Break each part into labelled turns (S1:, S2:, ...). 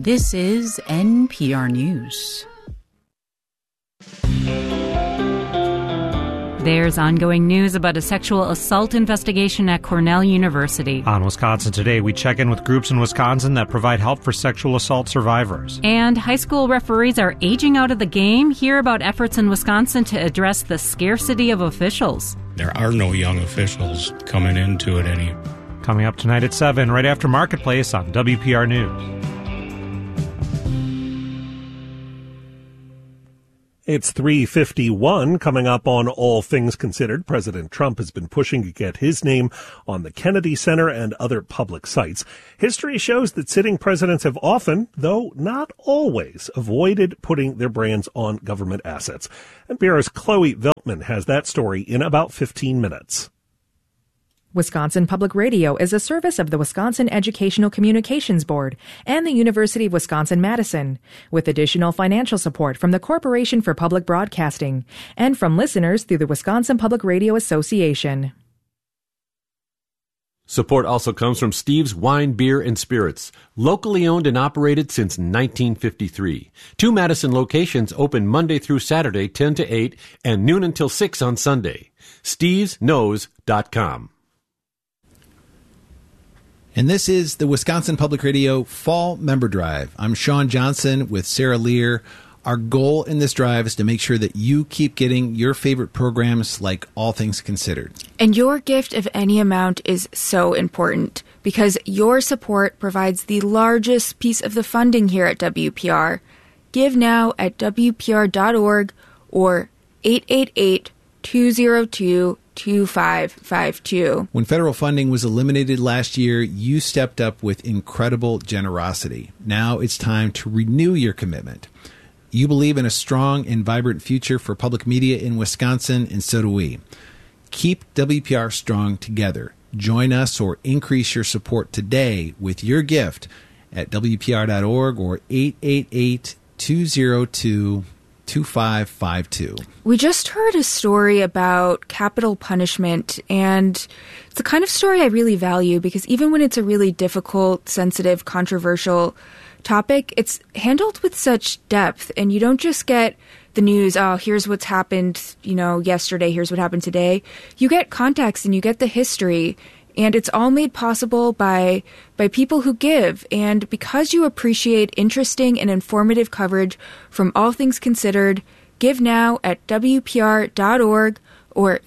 S1: This is NPR News.
S2: There's ongoing news about a sexual assault investigation at Cornell University.
S3: On Wisconsin Today, we check in with groups in Wisconsin that provide help for sexual assault survivors.
S2: And high school referees are aging out of the game. Hear about efforts in Wisconsin to address the scarcity of officials.
S4: There are no young officials coming into it any.
S3: Coming up tonight at 7, right after Marketplace on WPR News.
S5: It's 3:51. Coming up on All Things Considered, President Trump has been pushing to get his name on the Kennedy Center and other public sites. History shows that sitting presidents have often, though not always, avoided putting their brands on government assets. NPR's Chloe Veltman has that story in about 15 minutes.
S6: Wisconsin Public Radio is a service of the Wisconsin Educational Communications Board and the University of Wisconsin-Madison, with additional financial support from the Corporation for Public Broadcasting and from listeners through the Wisconsin Public Radio Association.
S7: Support also comes from Steve's Wine, Beer, and Spirits, locally owned and operated since 1953. 2 Madison locations open Monday through Saturday, 10 to 8, and noon until 6 on Sunday. StevesKnows.com.
S8: And this is the Wisconsin Public Radio Fall Member Drive. I'm Sean Johnson with Sarah Lear. Our goal in this drive is to make sure that you keep getting your favorite programs like All Things Considered.
S9: And your gift of any amount is so important because your support provides the largest piece of the funding here at WPR. Give now at WPR.org or 888-202-2552. When
S8: federal funding was eliminated last year, you stepped up with incredible generosity. Now it's time to renew your commitment. You believe in a strong and vibrant future for public media in Wisconsin, and so do we. Keep WPR strong together. Join us or increase your support today with your gift at WPR.org or 888-202-2552.
S9: We just heard a story about capital punishment, and it's the kind of story I really value because even when it's a really difficult, sensitive, controversial topic, it's handled with such depth, and you don't just get the news, oh, here's what's happened, yesterday, here's what happened today. You get context and you get the history, and it's all made possible by people who give. And because you appreciate interesting and informative coverage from All Things Considered, give now at WPR.org or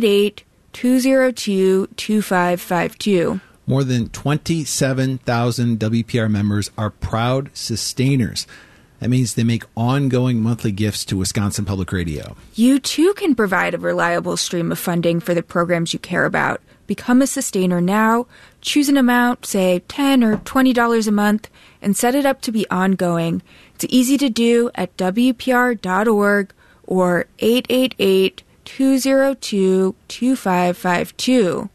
S9: 888-202-2552.
S8: More than 27,000 WPR members are proud sustainers. That means they make ongoing monthly gifts to Wisconsin Public Radio.
S9: You too can provide a reliable stream of funding for the programs you care about. Become a sustainer now. Choose an amount, say $10 or $20 a month, and set it up to be ongoing. It's easy to do at WPR.org or 888-202-2552.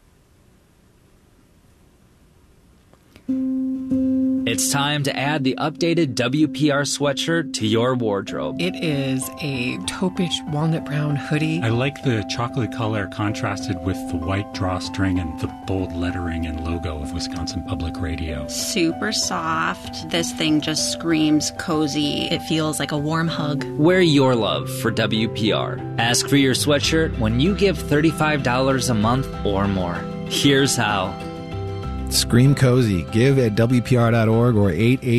S10: It's time to add the updated WPR sweatshirt to your wardrobe.
S11: It is a taupish walnut brown hoodie.
S12: I like the chocolate color contrasted with the white drawstring and the bold lettering and logo of Wisconsin Public Radio.
S13: Super soft. This thing just screams cozy.
S14: It feels like a warm hug.
S10: Wear your love for WPR. Ask for your sweatshirt when you give $35 a month or more. Here's how.
S8: Scream cozy. Give at WPR.org or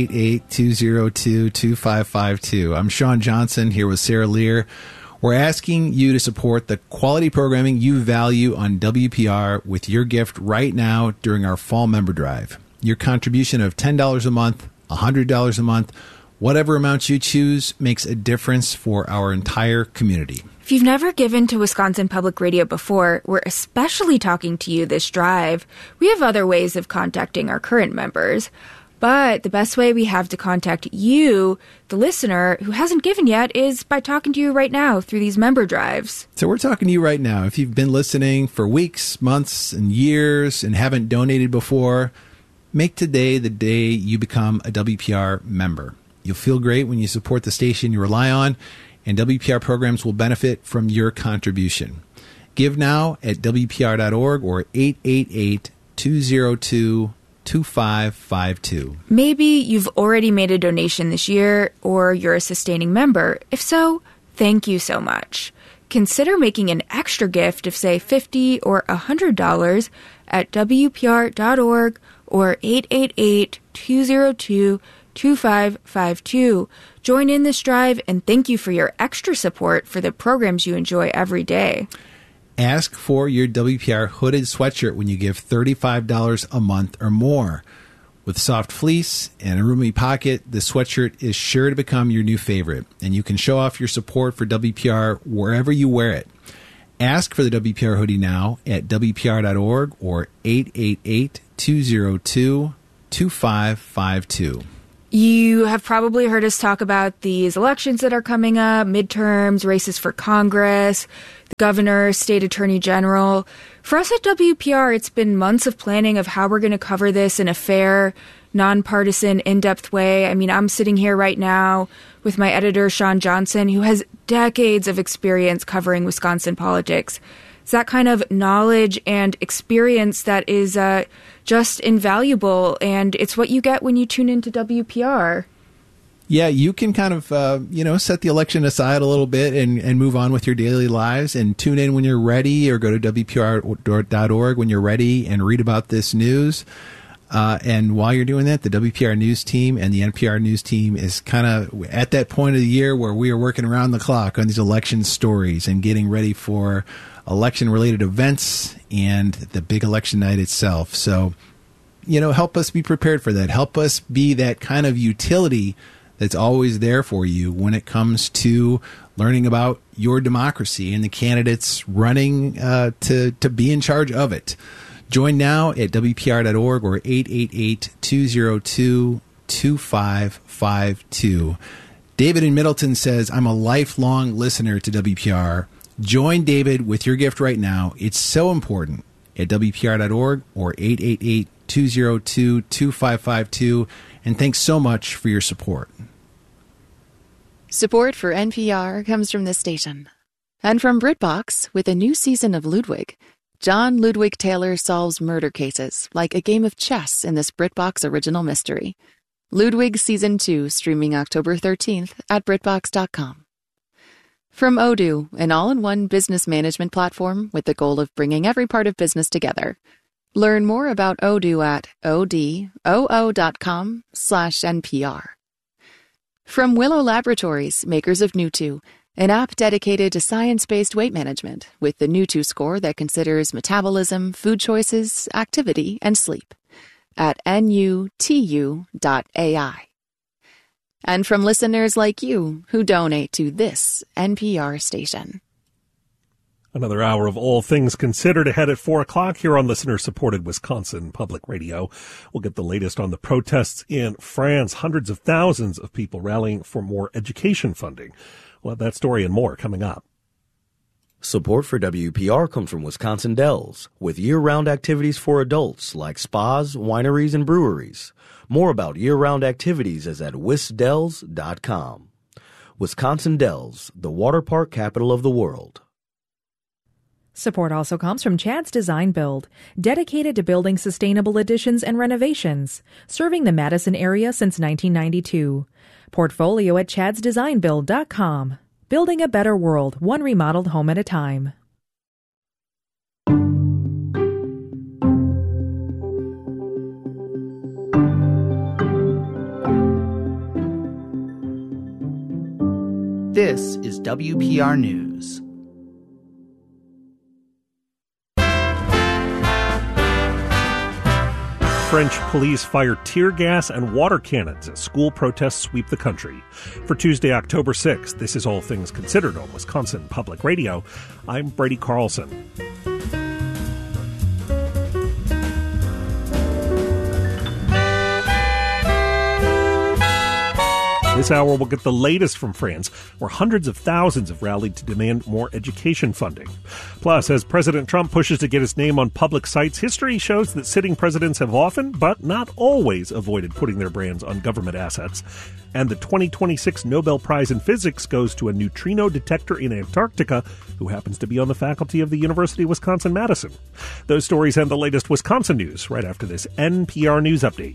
S8: 888-202-2552. I'm Sean Johnson here with Sarah Lear. We're asking you to support the quality programming you value on WPR with your gift right now during our Fall Member Drive. Your contribution of $10 a month, $100 a month, whatever amount you choose makes a difference for our entire community.
S9: If you've never given to Wisconsin Public Radio before, we're especially talking to you this drive. We have other ways of contacting our current members, but the best way we have to contact you, the listener who hasn't given yet, is by talking to you right now through these member drives.
S8: So we're talking to you right now. If you've been listening for weeks, months, and years and haven't donated before, make today the day you become a WPR member. You'll feel great when you support the station you rely on, and WPR programs will benefit from your contribution. Give now at WPR.org or 888-202-2552. 2552.
S9: Maybe you've already made a donation this year, or you're a sustaining member. If so, thank you so much. Consider making an extra gift of, say, $50 or $100 at WPR.org or 888-202-2552. Join in this drive, and thank you for your extra support for the programs you enjoy every day.
S8: Ask for your WPR hooded sweatshirt when you give $35 a month or more. With soft fleece and a roomy pocket, the sweatshirt is sure to become your new favorite, and you can show off your support for WPR wherever you wear it. Ask for the WPR hoodie now at WPR.org or 888-202-2552.
S9: You have probably heard us talk about these elections that are coming up, midterms, races for Congress, the governor, state attorney general. For us at WPR, it's been months of planning of how we're going to cover this in a fair, nonpartisan, in-depth way. I mean, I'm sitting here right now with my editor, Sean Johnson, who has decades of experience covering Wisconsin politics. It's that kind of knowledge and experience that is just invaluable, and it's what you get when you tune into WPR.
S8: Yeah, you can kind of, set the election aside a little bit and move on with your daily lives and tune in when you're ready, or go to WPR.org when you're ready and read about this news. And while you're doing that, the WPR News team and the NPR News team is kind of at that point of the year where we are working around the clock on these election stories and getting ready for election-related events and the big election night itself. So, help us be prepared for that. Help us be that kind of utility that's always there for you when it comes to learning about your democracy and the candidates running to be in charge of it. Join now at WPR.org or 888-202-2552. David in Middleton says, I'm a lifelong listener to WPR. Join David with your gift right now. It's so important at WPR.org or 888-202-2552. And thanks so much for your support.
S14: Support for NPR comes from this station. And from BritBox, with a new season of Ludwig. John Ludwig Taylor solves murder cases like a game of chess in this BritBox original mystery. Ludwig Season 2, streaming October 13th at BritBox.com. From Odoo, an all-in-one business management platform with the goal of bringing every part of business together. Learn more about Odoo at odoo.com/NPR. From Willow Laboratories, makers of Newtwo, an app dedicated to science-based weight management with the Newtwo score that considers metabolism, food choices, activity, and sleep at nutu.ai. And from listeners like you who donate to this NPR station.
S5: Another hour of All Things Considered ahead at 4 o'clock here on listener-supported Wisconsin Public Radio. We'll get the latest on the protests in France. Hundreds of thousands of people rallying for more education funding. We'll have that story and more coming up.
S15: Support for WPR comes from Wisconsin Dells, with year-round activities for adults like spas, wineries, and breweries. More about year-round activities is at wisdells.com. Wisconsin Dells, the water park capital of the world.
S6: Support also comes from Chad's Design Build, dedicated to building sustainable additions and renovations, serving the Madison area since 1992. Portfolio at chadsdesignbuild.com. Building a better world, one remodeled home at a time.
S16: This is WPR News.
S5: French police fire tear gas and water cannons as school protests sweep the country. For Tuesday, October 6th, this is All Things Considered on Wisconsin Public Radio. I'm Brady Carlson. This hour we'll get the latest from France, where hundreds of thousands have rallied to demand more education funding. Plus, as President Trump pushes to get his name on public sites, history shows that sitting presidents have often, but not always, avoided putting their brands on government assets. And the 2026 Nobel Prize in Physics goes to a neutrino detector in Antarctica who happens to be on the faculty of the University of Wisconsin-Madison. Those stories and the latest Wisconsin news right after this NPR News Update.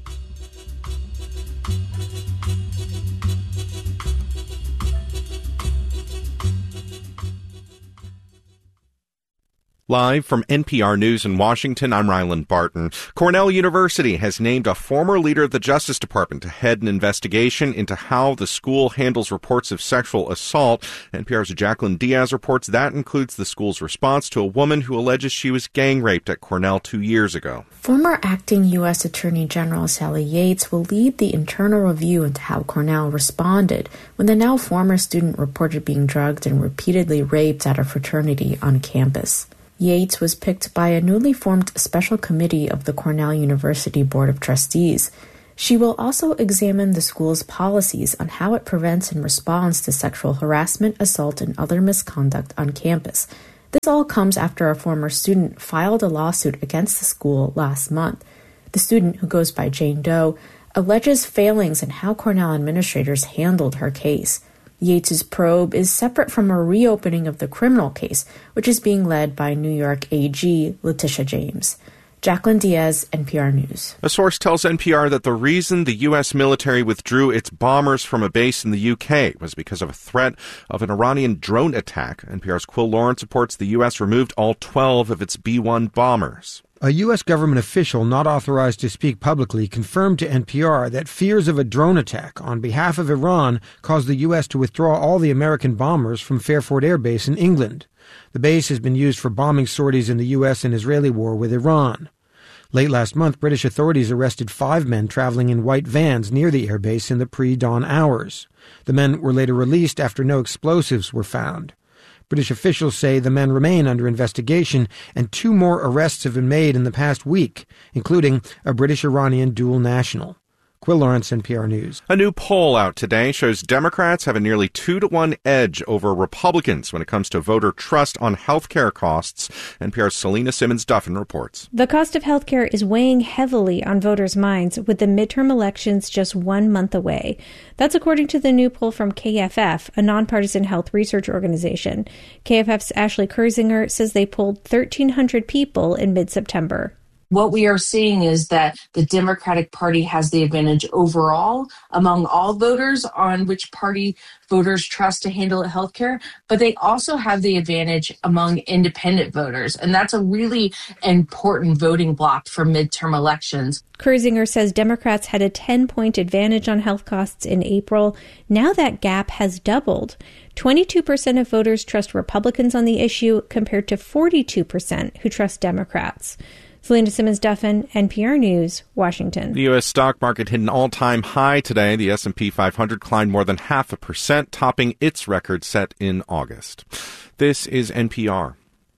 S17: Live from NPR News in Washington, I'm Ryland Barton. Cornell University has named a former leader of the Justice Department to head an investigation into how the school handles reports of sexual assault. NPR's Jacqueline Diaz reports that includes the school's response to a woman who alleges she was gang raped at Cornell 2 years ago.
S18: Former acting U.S. Attorney General Sally Yates will lead the internal review into how Cornell responded when the now former student reported being drugged and repeatedly raped at a fraternity on campus. Yates was picked by a newly formed special committee of the Cornell University Board of Trustees. She will also examine the school's policies on how it prevents and responds to sexual harassment, assault, and other misconduct on campus. This all comes after a former student filed a lawsuit against the school last month. The student, who goes by Jane Doe, alleges failings in how Cornell administrators handled her case. Yates's probe is separate from a reopening of the criminal case, which is being led by New York AG Letitia James. Jacqueline Diaz, NPR News.
S17: A source tells NPR that the reason the U.S. military withdrew its bombers from a base in the U.K. was because of a threat of an Iranian drone attack. NPR's Quill Lawrence reports the U.S. removed all 12 of its B-1 bombers.
S19: A U.S. government official not authorized to speak publicly confirmed to NPR that fears of a drone attack on behalf of Iran caused the U.S. to withdraw all the American bombers from Fairford Air Base in England. The base has been used for bombing sorties in the U.S. and Israeli war with Iran. Late last month, British authorities arrested 5 men traveling in white vans near the airbase in the pre-dawn hours. The men were later released after no explosives were found. British officials say the men remain under investigation, and 2 more arrests have been made in the past week, including a British-Iranian dual national. Quill Lawrence, NPR News.
S17: A new poll out today shows Democrats have a nearly 2-to-1 edge over Republicans when it comes to voter trust on health care costs. NPR's Selena Simmons-Duffin reports.
S20: The cost of health care is weighing heavily on voters' minds with the midterm elections just 1 month away. That's according to the new poll from KFF, a nonpartisan health research organization. KFF's Ashley Kurzinger says they polled 1,300 people in mid-September.
S21: What we are seeing is that the Democratic Party has the advantage overall among all voters on which party voters trust to handle healthcare, but they also have the advantage among independent voters. And that's a really important voting block for midterm elections.
S20: Kurzinger says Democrats had a 10-point advantage on health costs in April. Now that gap has doubled. 22% of voters trust Republicans on the issue compared to 42% who trust Democrats. Selena Simmons-Duffin, NPR News, Washington.
S17: The U.S. stock market hit an all-time high today. The S&P 500 climbed more than 0.5%, topping its record set in August. This is NPR.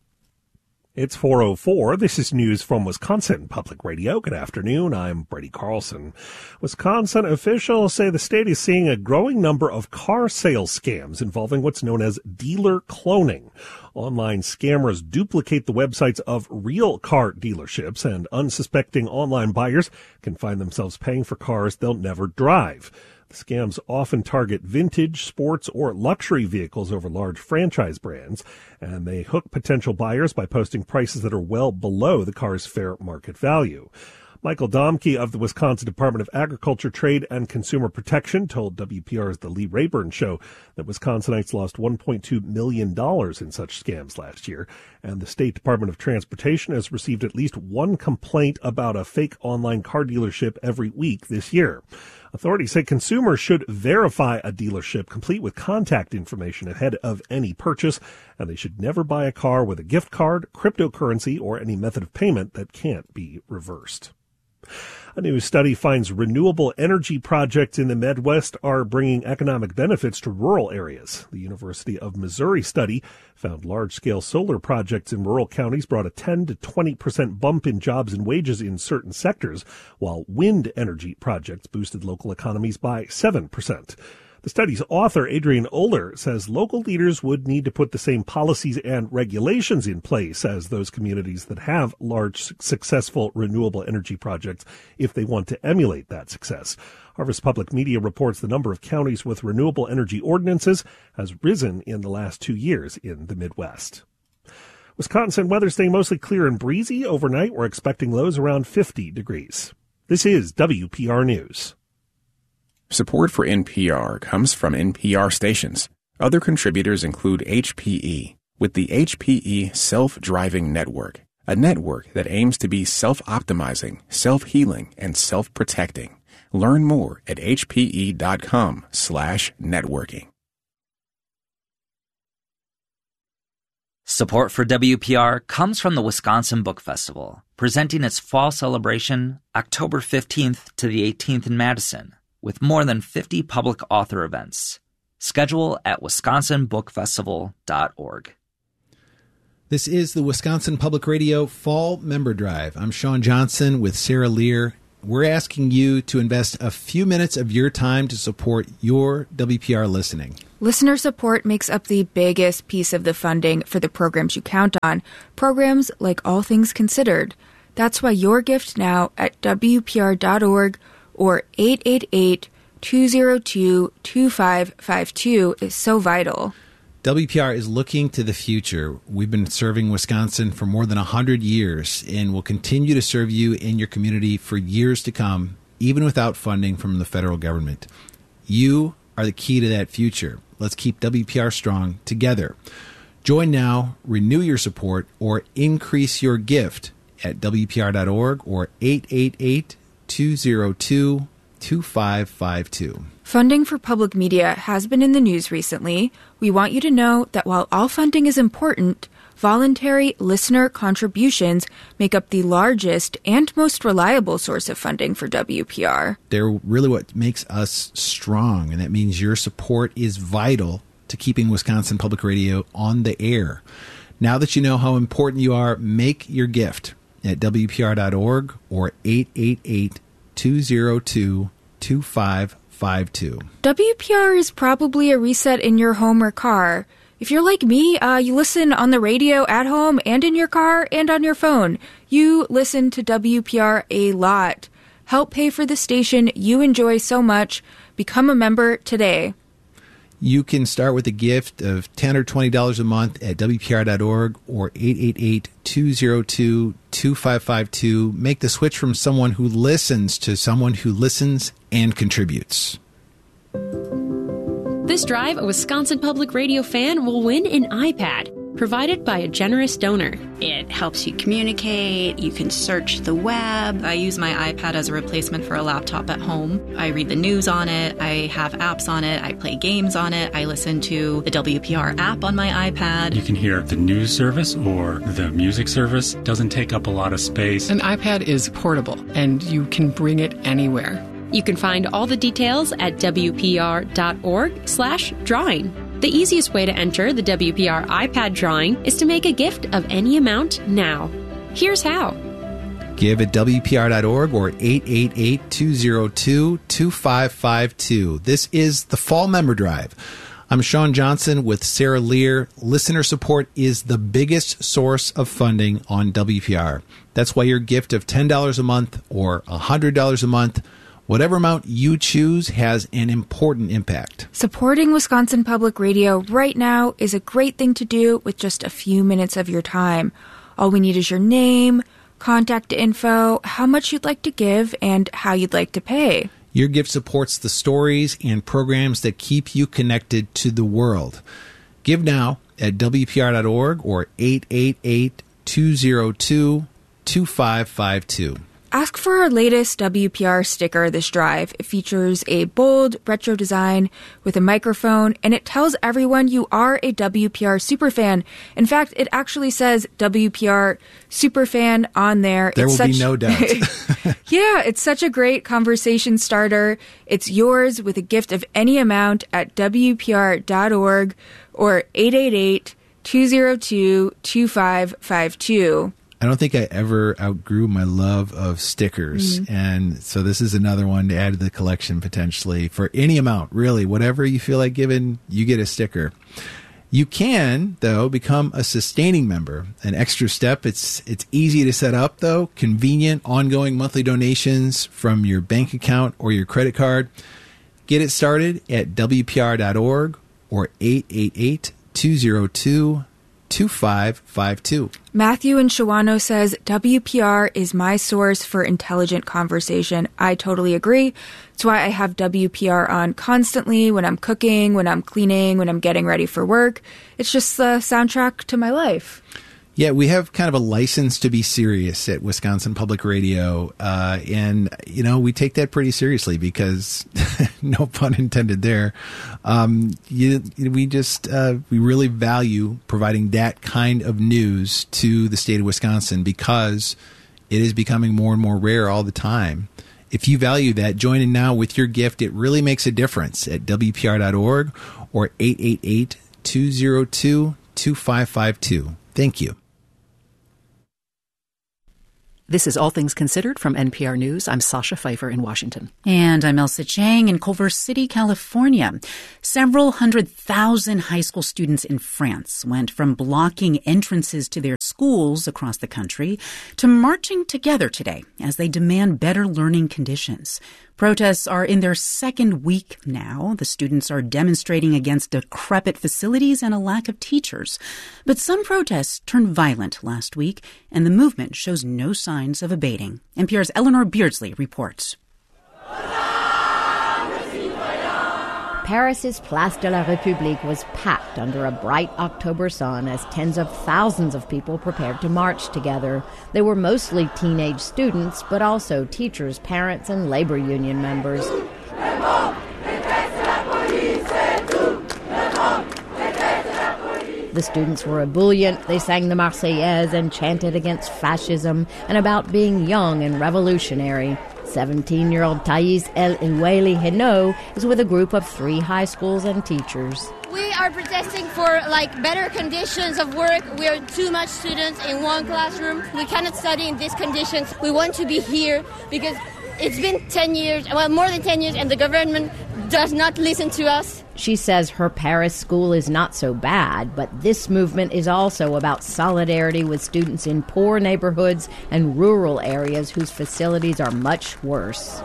S5: It's 4:04. This is news from Wisconsin Public Radio. Good afternoon. I'm Brady Carlson. Wisconsin officials say the state is seeing a growing number of car sales scams involving what's known as dealer cloning. Online scammers duplicate the websites of real car dealerships, and unsuspecting online buyers can find themselves paying for cars they'll never drive. The scams often target vintage, sports, or luxury vehicles over large franchise brands, and they hook potential buyers by posting prices that are well below the car's fair market value. Michael Domke of the Wisconsin Department of Agriculture, Trade, and Consumer Protection told WPR's The Lee Rayburn Show that Wisconsinites lost $1.2 million in such scams last year, and the State Department of Transportation has received at least one complaint about a fake online car dealership every week this year. Authorities say consumers should verify a dealership complete with contact information ahead of any purchase, and they should never buy a car with a gift card, cryptocurrency, or any method of payment that can't be reversed. A new study finds renewable energy projects in the Midwest are bringing economic benefits to rural areas. The University of Missouri study found large-scale solar projects in rural counties brought a 10 to 20% bump in jobs and wages in certain sectors, while wind energy projects boosted local economies by 7%. The The study's author, Adrian Oler, says local leaders would need to put the same policies and regulations in place as those communities that have large, successful renewable energy projects if they want to emulate that success. Harvest Public Media reports the number of counties with renewable energy ordinances has risen in the last 2 years in the Midwest. Wisconsin weather staying mostly clear and breezy. Overnight, we're expecting lows around 50 degrees. This is WPR News.
S1: Support for NPR comes from NPR stations. Other contributors include HPE, with the HPE Self-Driving Network, a network that aims to be self-optimizing, self-healing, and self-protecting. Learn more at hpe.com/networking.
S10: Support for WPR comes from the Wisconsin Book Festival, presenting its fall celebration October 15th to the 18th in Madison, with more than 50 public author events. Schedule at wisconsinbookfestival.org.
S8: This is the Wisconsin Public Radio Fall Member Drive. I'm Sean Johnson with Sarah Lear. We're asking you to invest a few minutes of your time to support your WPR listening.
S9: Listener support makes up the biggest piece of the funding for the programs you count on, programs like All Things Considered. That's why your gift now at WPR.org or 888-202-2552 is so vital.
S8: WPR is looking to the future. We've been serving Wisconsin for more than 100 years and will continue to serve you in your community for years to come, even without funding from the federal government. You are the key to that future. Let's keep WPR strong together. Join now, renew your support, or increase your gift at WPR.org or 888-202-2552.
S9: Funding for public media has been in the news recently. We want you to know that while all funding is important, voluntary listener contributions make up the largest and most reliable source of funding for WPR.
S8: They're really what makes us strong, and that means your support is vital to keeping Wisconsin Public Radio on the air. Now that you know how important you are, make your gift at WPR.org or 888-202-2552.
S9: WPR is probably a reset in your home or car. If you're like me, you listen on the radio at home and in your car and on your phone. You listen to WPR a lot. Help pay for the station you enjoy so much. Become a member today.
S8: You can start with a gift of $10 or $20 a month at WPR.org or 888-202-2552. Make the switch from someone who listens to someone who listens and contributes.
S22: This drive, a Wisconsin Public Radio fan will win an iPad, provided by a generous donor.
S13: It helps you communicate. You can search the web.
S23: I use my iPad as a replacement for a laptop at home. I read the news on it. I have apps on it. I play games on it. I listen to the WPR app on my iPad.
S12: You can hear the news service or the music service. Doesn't take up a lot of space.
S11: An iPad is portable, and you can bring it anywhere.
S22: You can find all the details at WPR.org/drawing. The easiest way to enter the WPR iPad drawing is to make a gift of any amount now. Here's how.
S8: Give at WPR.org or 888-202-2552. This is the Fall Member Drive. I'm Sean Johnson with Sarah Lear. Listener support is the biggest source of funding on WPR. That's why your gift of $10 a month or $100 a month, whatever amount you choose, has an important impact.
S9: Supporting Wisconsin Public Radio right now is a great thing to do with just a few minutes of your time. All we need is your name, contact info, how much you'd like to give, and how you'd like to pay.
S8: Your gift supports the stories and programs that keep you connected to the world. Give now at WPR.org or 888-202-2552.
S9: Ask for our latest WPR sticker this drive. It features a bold, retro design with a microphone, and it tells everyone you are a WPR superfan. In fact, it actually says WPR superfan on there.
S8: There will be no doubt.
S9: Yeah, it's such a great conversation starter. It's yours with a gift of any amount at WPR.org or 888-202-2552.
S8: I don't think I ever outgrew my love of stickers. And so this is another one to add to the collection potentially for any amount, really. Whatever you feel like giving, you get a sticker. You can, though, become a sustaining member. An extra step. It's easy to set up, though. Convenient, ongoing monthly donations from your bank account or your credit card. Get it started at WPR.org or 888-202-2552.
S9: Matthew in Shawano says, WPR is my source for intelligent conversation. I totally agree. That's why I have WPR on constantly when I'm cooking, when I'm cleaning, when I'm getting ready for work. It's just the soundtrack to my life.
S8: Yeah, we have kind of a license to be serious at Wisconsin Public Radio. And, you know, we take that pretty seriously because, no pun intended there, we really value providing that kind of news to the state of Wisconsin because it is becoming more and more rare all the time. If you value that, join in now with your gift. It really makes a difference at WPR.org or 888-202-2552. Thank you.
S2: This is All Things Considered from NPR News. I'm Sasha Pfeiffer in Washington.
S3: And I'm Elsa Chang in Culver City, California. Several 100,000 high school students in France went from blocking entrances to their schools across the country to marching together today as they demand better learning conditions. Protests are in their second week now. The students are demonstrating against decrepit facilities and a lack of teachers. But some protests turned violent last week, and the movement shows no signs of abating. NPR's Eleanor Beardsley reports.
S4: Paris's Place de la République was packed under a bright October sun as tens of thousands of people prepared to march together. They were mostly teenage students, but also teachers, parents, and labor union members. The students were ebullient. They sang the Marseillaise and chanted against fascism and about being young and revolutionary. 17-year-old Thais El Iweli Heno is with a group of 3 high schools and teachers.
S24: We are protesting for better conditions of work. We are too much students in one classroom. We cannot study in these conditions. We want to be here because it's been 10 years, well, more than 10 years, and the government does not listen to us.
S4: She says her Paris school is not so bad, but this movement is also about solidarity with students in poor neighborhoods and rural areas whose facilities are much worse.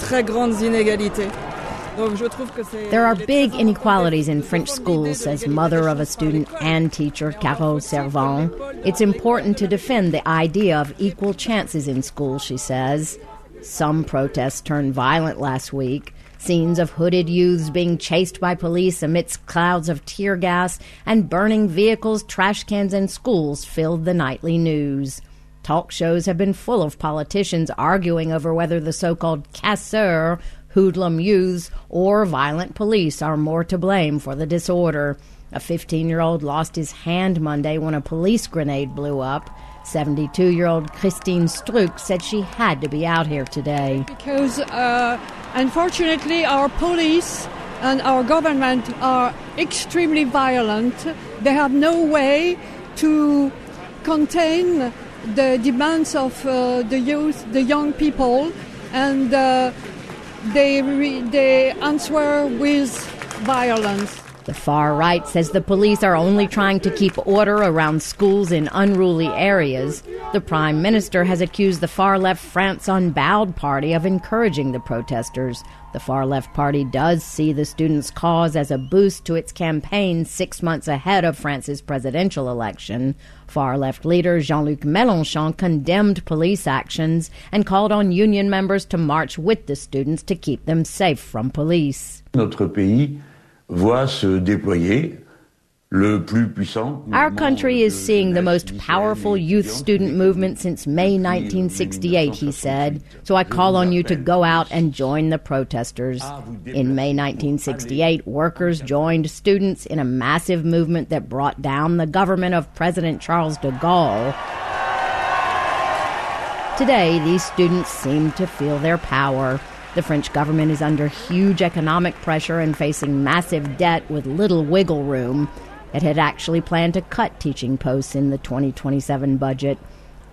S4: There are big inequalities in French schools, says mother of a student and teacher, Carole Servant. It's important to defend the idea of equal chances in school, she says. Some protests turned violent last week. Scenes of hooded youths being chased by police amidst clouds of tear gas and burning vehicles, trash cans, and schools filled the nightly news. Talk shows have been full of politicians arguing over whether the so-called casseurs, hoodlum youths, or violent police are more to blame for the disorder. A 15-year-old lost his hand Monday when a police grenade blew up. 72-year-old Christine Struck said she had to be out here today.
S25: Because, unfortunately, our police and our government are extremely violent. They have no way to contain the demands of the youth, the young people, and they answer with violence.
S4: The far right says the police are only trying to keep order around schools in unruly areas. The Prime Minister has accused the far-left France Unbowed party of encouraging the protesters. The far-left party does see the students' cause as a boost to its campaign 6 months ahead of France's presidential election. Far-left leader Jean-Luc Mélenchon condemned police actions and called on union members to march with the students to keep them safe from police.
S26: Notre pays voit se déployer le plus puissant.
S4: Our country is seeing the most powerful youth student movement since May 1968, he said. So I call on you to go out and join the protesters. In May 1968, workers joined students in a massive movement that brought down the government of President Charles de Gaulle. Today, these students seem to feel their power. The French government is under huge economic pressure and facing massive debt with little wiggle room. It had actually planned to cut teaching posts in the 2027 budget.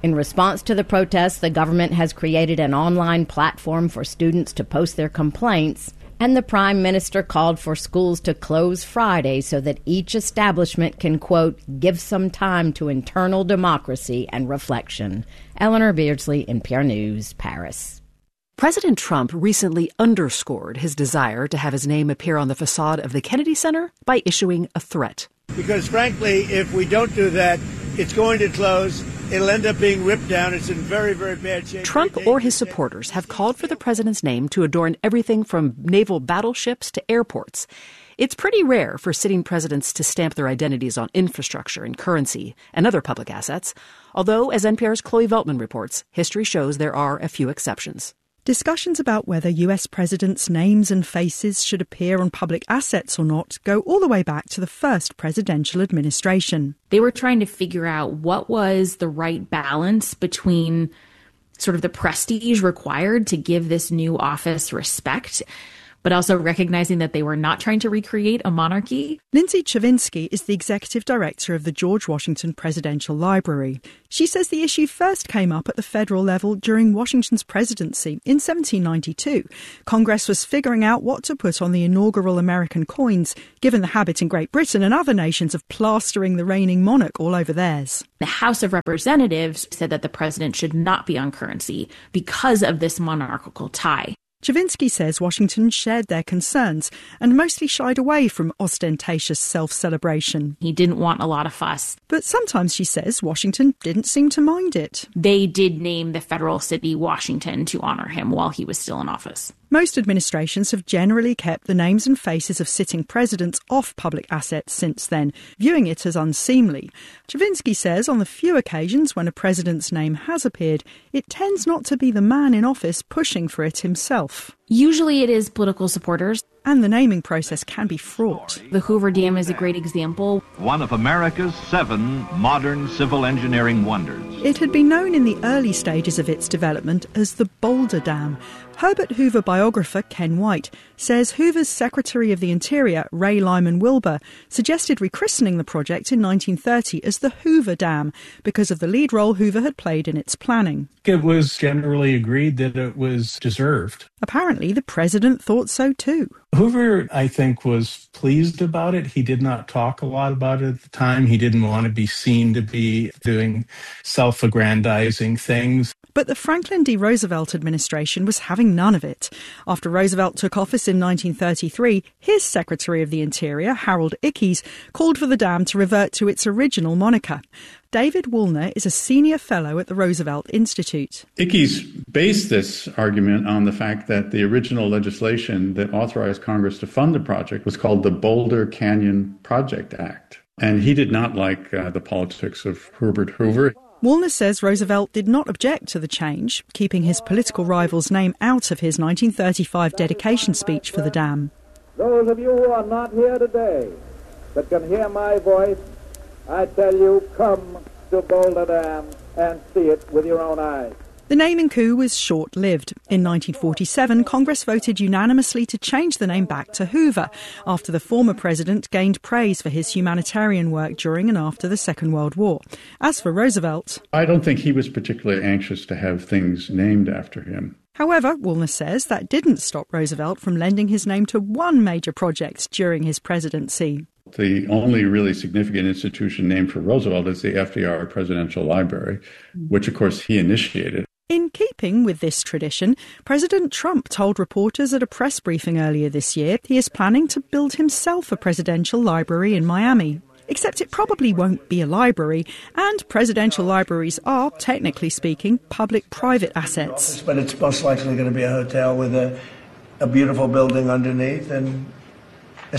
S4: In response to the protests, the government has created an online platform for students to post their complaints, and the Prime Minister called for schools to close Friday so that each establishment can, quote, give some time to internal democracy and reflection. Eleanor Beardsley, NPR News, Paris.
S2: President Trump recently underscored his desire to have his name appear on the facade of the Kennedy Center by issuing a threat.
S6: Because, frankly, if we don't do that, it's going to close. It'll end up being ripped down. It's in very, very bad shape.
S2: Trump or his supporters have called for the president's name to adorn everything from naval battleships to airports. It's pretty rare for sitting presidents to stamp their identities on infrastructure and currency and other public assets, although, as NPR's Chloe Veltman reports, history shows there are a few exceptions.
S7: Discussions about whether U.S. presidents' names and faces should appear on public assets or not go all the way back to the first presidential administration.
S14: They were trying to figure out what was the right balance between sort of the prestige required to give this new office respect, but also recognizing that they were not trying to recreate a monarchy.
S7: Lindsay Chavinsky is the executive director of the George Washington Presidential Library. She says the issue first came up at the federal level during Washington's presidency in 1792. Congress was figuring out what to put on the inaugural American coins, given the habit in Great Britain and other nations of plastering the reigning monarch all over theirs.
S14: The House of Representatives said that the president should not be on currency because of this monarchical tie.
S7: Chavinsky says Washington shared their concerns and mostly shied away from ostentatious self-celebration.
S14: He didn't want a lot of fuss.
S7: But sometimes, she says, Washington didn't seem to mind it.
S14: They did name the federal city Washington to honor him while he was still in office.
S7: Most administrations have generally kept the names and faces of sitting presidents off public assets since then, viewing it as unseemly. Chavinsky says on the few occasions when a president's name has appeared, it tends not to be the man in office pushing for it himself.
S14: Usually it is political supporters.
S7: And the naming process can be fraught.
S14: The Hoover Dam is a great example.
S15: One of America's 7 modern civil engineering wonders.
S7: It had been known in the early stages of its development as the Boulder Dam. Herbert Hoover biographer Ken White says Hoover's Secretary of the Interior, Ray Lyman Wilbur, suggested rechristening the project in 1930 as the Hoover Dam because of the lead role Hoover had played in its planning.
S16: It was generally agreed that it was deserved.
S7: Apparently, the president thought so too.
S16: Hoover, I think, was pleased about it. He did not talk a lot about it at the time. He didn't want to be seen to be doing self-aggrandizing things.
S7: But the Franklin D. Roosevelt administration was having none of it. After Roosevelt took office in 1933, his Secretary of the Interior, Harold Ickes, called for the dam to revert to its original moniker. David Woolner is a senior fellow at the Roosevelt Institute.
S18: Ickes based this argument on the fact that the original legislation that authorized Congress to fund the project was called the Boulder Canyon Project Act. And he did not like the politics of Herbert Hoover.
S7: Woolner says Roosevelt did not object to the change, keeping his political rival's name out of his 1935 dedication speech for the dam.
S27: Those of you who are not here today but can hear my voice, I tell you, come to Boulder Dam and see it with your own eyes.
S7: The naming coup was short-lived. In 1947, Congress voted unanimously to change the name back to Hoover after the former president gained praise for his humanitarian work during and after the Second World War. As for Roosevelt,
S18: I don't think he was particularly anxious to have things named after him.
S7: However, Woolner says that didn't stop Roosevelt from lending his name to one major project during his presidency.
S18: The only really significant institution named for Roosevelt is the FDR Presidential Library, which, of course, he initiated.
S7: In keeping with this tradition, President Trump told reporters at a press briefing earlier this year he is planning to build himself a presidential library in Miami. Except it probably won't be a library, and presidential libraries are, technically speaking, public-private assets.
S27: But it's most likely going to be a hotel with a beautiful building underneath and a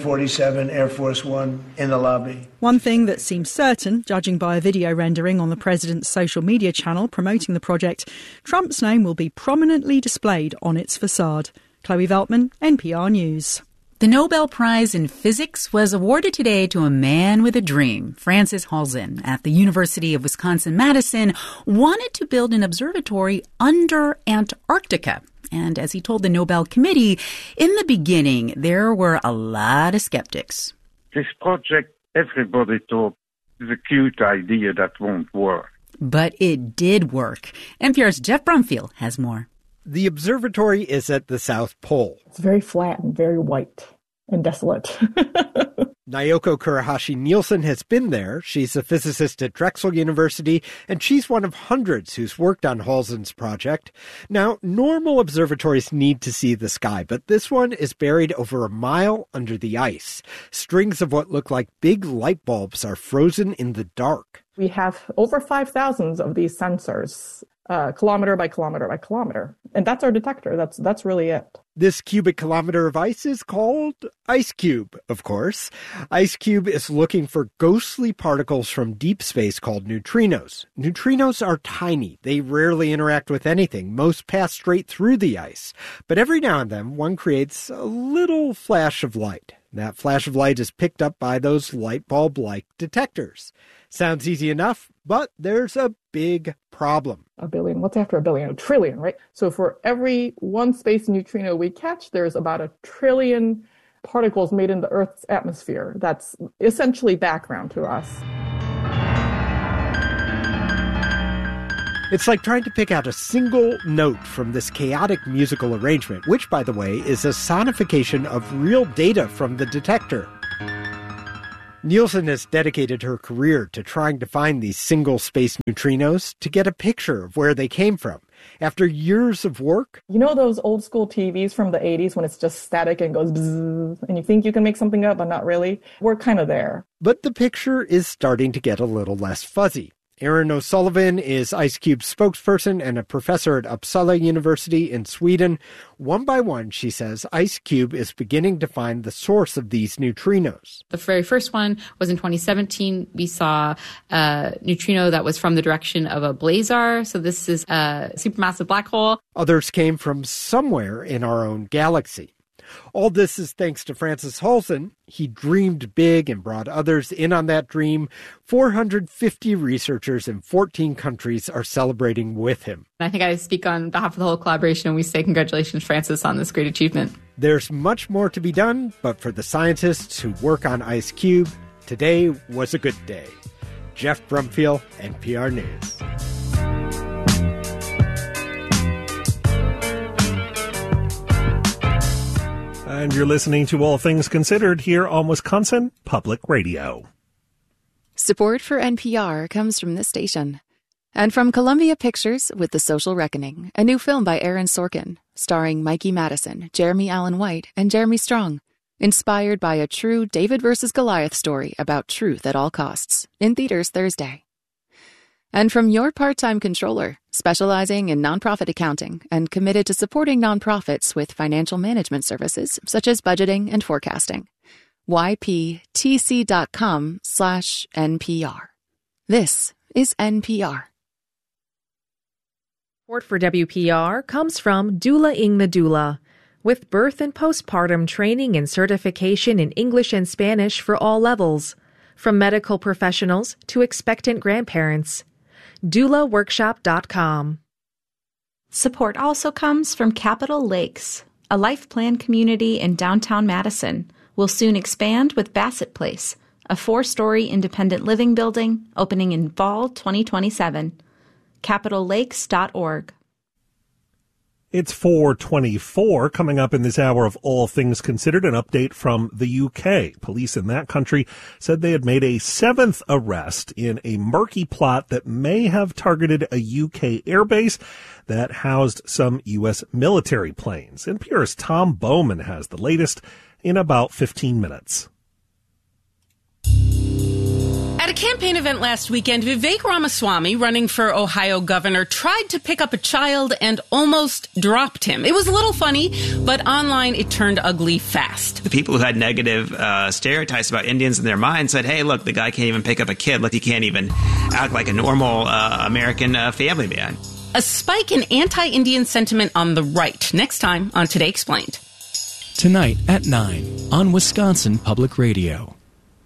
S27: 747 Air Force One in the lobby.
S7: One thing that seems certain, judging by a video rendering on the president's social media channel promoting the project, Trump's name will be prominently displayed on its facade. Chloe Veltman, NPR News.
S3: The Nobel Prize in Physics was awarded today to a man with a dream. Francis Halzin at the University of Wisconsin-Madison wanted to build an observatory under Antarctica. And as he told the Nobel Committee, in the beginning, there were a lot of skeptics.
S28: This project, everybody thought, is a cute idea that won't work.
S3: But it did work. NPR's Jeff Brumfield has more.
S1: The observatory is at the South Pole.
S5: It's very flat and very white and desolate.
S1: Naoko Kurahashi-Nielsen has been there. She's a physicist at Drexel University, and she's one of hundreds who's worked on Halzen's project. Now, normal observatories need to see the sky, but this one is buried over a mile under the ice. Strings of what look like big light bulbs are frozen in the dark.
S5: We have over 5,000 of these sensors, kilometer by kilometer by kilometer. And that's our detector. That's really it.
S1: This cubic kilometer of ice is called IceCube, of course. IceCube is looking for ghostly particles from deep space called neutrinos. Neutrinos are tiny. They rarely interact with anything. Most pass straight through the ice. But every now and then, one creates a little flash of light. That flash of light is picked up by those light bulb-like detectors. Sounds easy enough, but there's a big problem.
S5: A billion. What's after a billion? A trillion, right? So for every one space neutrino we catch, there's about 1 trillion particles made in the Earth's atmosphere. That's essentially background to us.
S1: It's like trying to pick out a single note from this chaotic musical arrangement, which, by the way, is a sonification of real data from the detector. Nielsen has dedicated her career to trying to find these single-space neutrinos to get a picture of where they came from. After years of work...
S5: You know those old-school TVs from the 80s when it's just static and goes bzzz, and you think you can make something up, but not really? We're kind of there.
S1: But the picture is starting to get a little less fuzzy. Erin O'Sullivan is IceCube's spokesperson and a professor at Uppsala University in Sweden. One by one, she says, IceCube is beginning to find the source of these neutrinos.
S10: The very first one was in 2017. We saw a neutrino that was from the direction of a blazar. So this is a supermassive black hole.
S1: Others came from somewhere in our own galaxy. All this is thanks to Francis Halzen. He dreamed big and brought others in on that dream. 450 researchers in 14 countries are celebrating with him.
S10: I think I speak on behalf of the whole collaboration when we say congratulations, Francis, on this great achievement.
S1: There's much more to be done, but for the scientists who work on IceCube, today was a good day. Jeff Brumfield, NPR News.
S17: And you're listening to All Things Considered here on Wisconsin Public Radio.
S19: Support for NPR comes from this station. And from Columbia Pictures with The Social Reckoning, a new film by Aaron Sorkin, starring Mikey Madison, Jeremy Allen White, and Jeremy Strong. Inspired by a true David versus Goliath story about truth at all costs. In theaters Thursday. And from Your Part-Time Controller, specializing in nonprofit accounting and committed to supporting nonprofits with financial management services such as budgeting and forecasting. yptc.com/NPR. This is NPR.
S20: Support for WPR comes from Doula-ing the Doula, with birth and postpartum training and certification in English and Spanish for all levels, from medical professionals to expectant grandparents. DoulaWorkshop.com.
S21: Support also comes from Capitol Lakes, a life plan community in downtown Madison. Will soon expand with Bassett Place, a 4-story independent living building opening in fall 2027. CapitolLakes.org.
S17: It's 4:24. Coming up in this hour of All Things Considered, an update from the UK. Police in that country said they had made a 7th arrest in a murky plot that may have targeted a UK airbase that housed some U.S. military planes. NPR's Tom Bowman has the latest in about 15 minutes.
S28: At a campaign event last weekend, Vivek Ramaswamy, running for Ohio governor, tried to pick up a child and almost dropped him. It was a little funny, but online it turned ugly fast.
S29: The people who had negative stereotypes about Indians in their mind said, hey, look, the guy can't even pick up a kid. Look, he can't even act like a normal American family man.
S28: A spike in anti-Indian sentiment on the right. Next time on Today Explained.
S30: Tonight at 9 on Wisconsin Public Radio.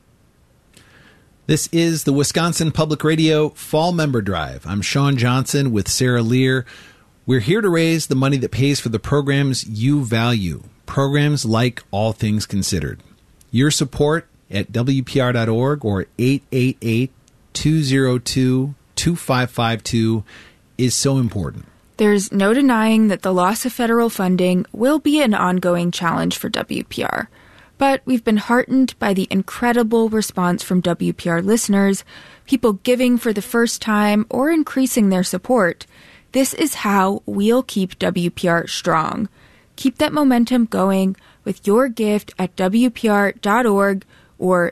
S8: This is the Wisconsin Public Radio Fall Member Drive. I'm Sean Johnson with Sarah Lear. We're here to raise the money that pays for the programs you value, programs like All Things Considered. Your support at WPR.org or 888-202-202 2552 is so important.
S4: There's no denying that the loss of federal funding will be an ongoing challenge for WPR. But we've been heartened by the incredible response from WPR listeners, people giving for the first time or increasing their support. This is how we'll keep WPR strong. Keep that momentum going with your gift at WPR.org or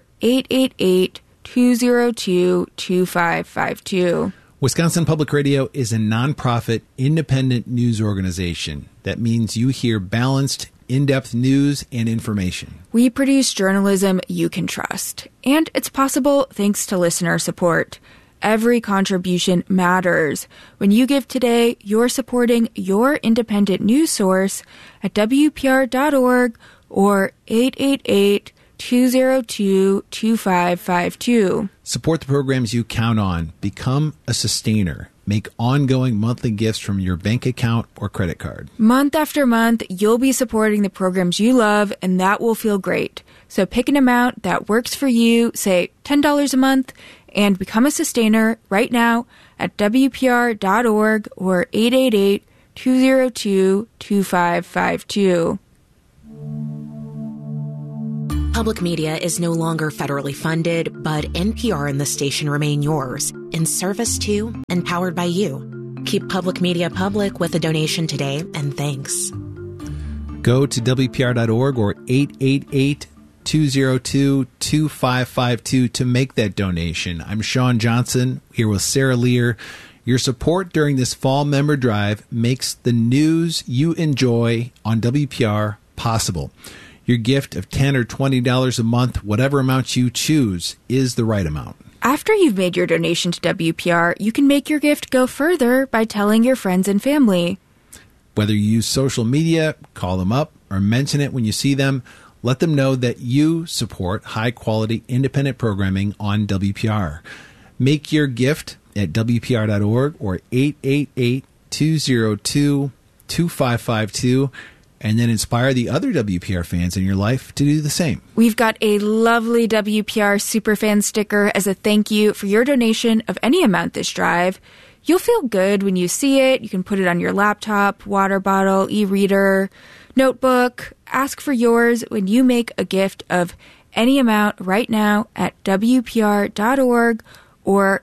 S4: 888-202-2552.
S8: Wisconsin Public Radio is a nonprofit, independent news organization. That means you hear balanced, in-depth news and information.
S4: We produce journalism you can trust, and it's possible thanks to listener support. Every contribution matters. When you give today, you're supporting your independent news source at WPR.org or 888-202-2552.
S8: Support the programs you count on. Become a sustainer. Make ongoing monthly gifts from your bank account or credit card.
S4: Month after month, you'll be supporting the programs you love, and that will feel great. So pick an amount that works for you, say $10 a month, and become a sustainer right now at WPR.org or 888-202-2552.
S9: Public media is no longer federally funded, but NPR and the station remain yours, in service to and powered by you. Keep public media public with a donation today, and thanks.
S8: Go to WPR.org or 888-202-2552 to make that donation. I'm Sean Johnson, here with Sarah Lear. Your support during this fall member drive makes the news you enjoy on WPR possible. Your gift of $10 or $20 a month, whatever amount you choose, is the right amount.
S4: After you've made your donation to WPR, you can make your gift go further by telling your friends and family.
S8: Whether you use social media, call them up, or mention it when you see them, let them know that you support high-quality independent programming on WPR. Make your gift at WPR.org or 888-202-2552. And then inspire the other WPR fans in your life to do the same.
S4: We've got a lovely WPR Superfan sticker as a thank you for your donation of any amount this drive. You'll feel good when you see it. You can put it on your laptop, water bottle, e-reader, notebook. Ask for yours when you make a gift of any amount right now at WPR.org or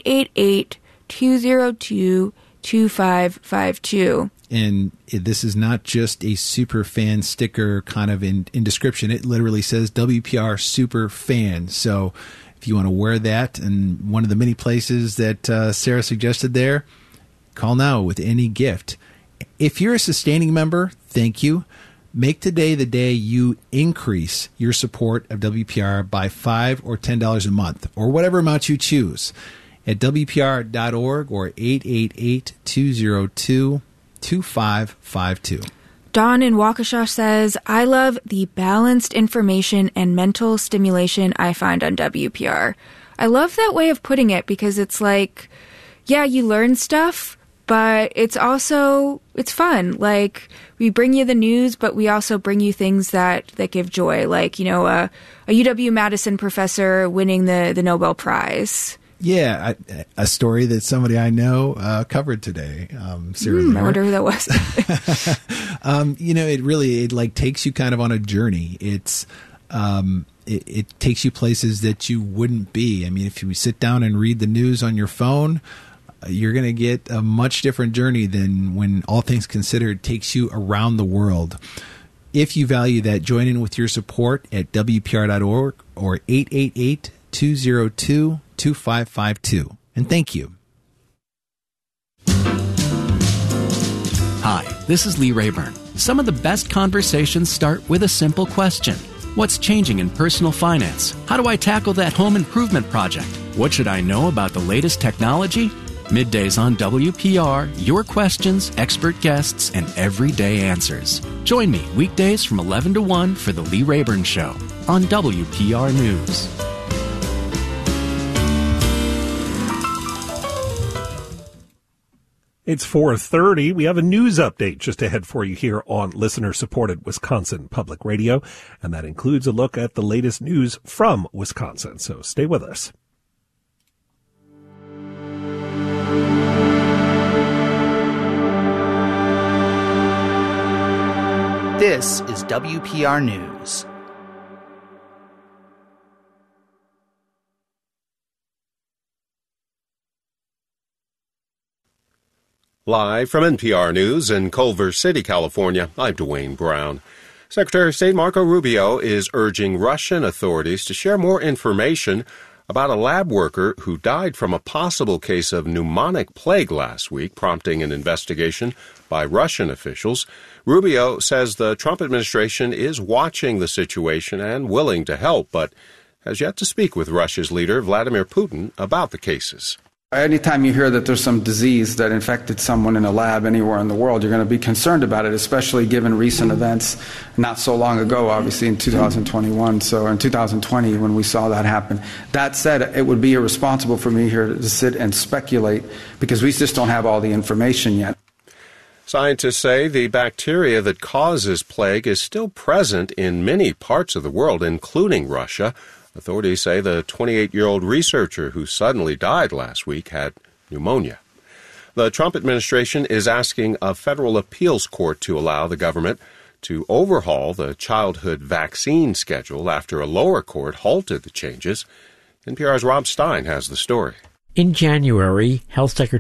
S4: 888-202-2552.
S8: And this is not just a super fan sticker kind of in description. It literally says WPR Super Fan. So if you want to wear that in one of the many places that Sarah suggested there, call now with any gift. If you're a sustaining member, thank you. Make today the day you increase your support of WPR by $5 or $10 a month, or whatever amount you choose, at WPR.org or 888-202-2552.
S4: Dawn in Waukesha says, I love the balanced information and mental stimulation I find on WPR. I love that way of putting it because it's like, yeah, you learn stuff, but it's also, it's fun. Like, we bring you the news, but we also bring you things that give joy. Like, you know, a UW-Madison professor winning the Nobel Prize.
S8: Yeah, a story that somebody I know covered today. Sarah
S4: I wonder who that was.
S8: It like takes you kind of on a journey. It's it takes you places that you wouldn't be. I mean, if you sit down and read the news on your phone, you're going to get a much different journey than when All Things Considered takes you around the world. If you value that, join in with your support at WPR.org or 888-202-2552. And thank you.
S30: Hi, this is Lee Rayburn. Some of the best conversations start with a simple question. What's changing in personal finance? How do I tackle that home improvement project? What should I know about the latest technology? Middays on WPR, your questions, expert guests, and everyday answers. Join me weekdays from 11 to 1 for The Lee Rayburn Show on WPR News.
S17: It's 4:30. We have a news update just ahead for you here on listener-supported Wisconsin Public Radio, and that includes a look at the latest news from Wisconsin. So stay with us.
S2: This is WPR News.
S6: Live from NPR News in Culver City, California, I'm Dwayne Brown. Secretary of State Marco Rubio is urging Russian authorities to share more information about a lab worker who died from a possible case of pneumonic plague last week, prompting an investigation by Russian officials. Rubio says the Trump administration is watching the situation and willing to help, but has yet to speak with Russia's leader, Vladimir Putin, about the cases.
S11: Anytime you hear that there's some disease that infected someone in a lab anywhere in the world, you're going to be concerned about it, especially given recent events not so long ago, obviously in 2021. So in 2020, when we saw that happen. That said, it would be irresponsible for me here to sit and speculate because we just don't have all the information yet.
S6: Scientists say the bacteria that causes plague is still present in many parts of the world, including Russia. Authorities say the 28-year-old researcher who suddenly died last week had pneumonia. The Trump administration is asking a federal appeals court to allow the government to overhaul the childhood vaccine schedule after a lower court halted the changes. NPR's Rob Stein has the story.
S12: In January, Health Secretary